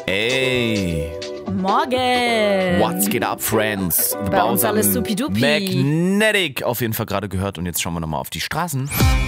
Ey. Morgen. What's geht up, friends? Bei uns alles supidupi. Magnetic auf jeden Fall gerade gehört und jetzt schauen wir nochmal auf die Straßen.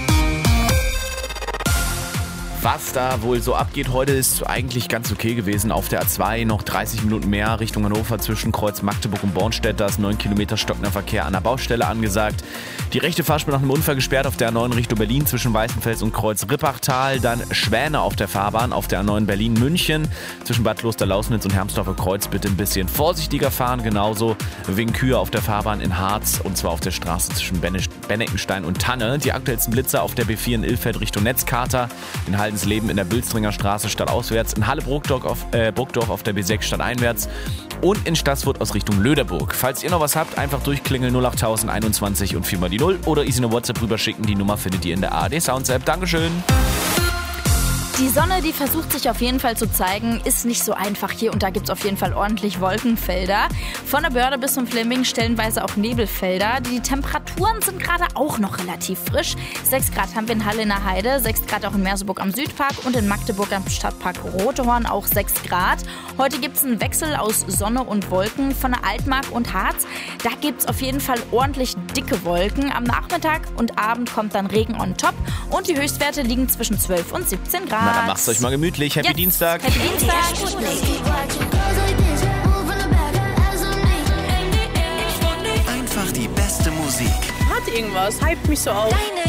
Was da wohl so abgeht heute ist eigentlich ganz okay gewesen. Auf der A2 noch 30 Minuten mehr Richtung Hannover zwischen Kreuz Magdeburg und Bornstedt. Da ist 9 Kilometer stockender Verkehr an der Baustelle angesagt. Die rechte Fahrspur nach einem Unfall gesperrt auf der A9 Richtung Berlin zwischen Weißenfels und Kreuz Rippachtal. Dann Schwäne auf der Fahrbahn auf der A9 Berlin-München. Zwischen Bad Kloster-Lausnitz und Hermsdorfer Kreuz bitte ein bisschen vorsichtiger fahren. Genauso wegen Kühe auf der Fahrbahn in Harz und zwar auf der Straße zwischen Benneckenstein und Tanne. Die aktuellsten Blitzer auf der B4 in Ilfeld Richtung Netzkater. In Haldensleben in der Bülstringer Straße stadtauswärts. In Halle-Burgdorf auf der B6 stadteinwärts. Und in Stassfurt aus Richtung Löderburg. Falls ihr noch was habt, einfach durchklingeln 08021 und 4 mal die 0 oder easy eine WhatsApp rüberschicken. Die Nummer findet ihr in der ARD Sounds App. Dankeschön. Die Sonne, die versucht sich auf jeden Fall zu zeigen, ist nicht so einfach hier und da gibt es auf jeden Fall ordentlich Wolkenfelder. Von der Börde bis zum Fleming stellenweise auch Nebelfelder. Die Temperaturen sind gerade auch noch relativ frisch. 6 Grad haben wir in Halle in der Heide, 6 Grad auch in Merseburg am Südpark und in Magdeburg am Stadtpark Rotehorn auch 6 Grad. Heute gibt es einen Wechsel aus Sonne und Wolken von der Altmark und Harz. Da gibt es auf jeden Fall ordentlich dicke Wolken. Am Nachmittag und Abend kommt dann Regen on top und die Höchstwerte liegen zwischen 12 und 17 Grad. Na, dann macht's euch mal gemütlich. Happy Dienstag. Happy Dienstag. Einfach die beste Musik. Hat irgendwas, hypt mich so auf.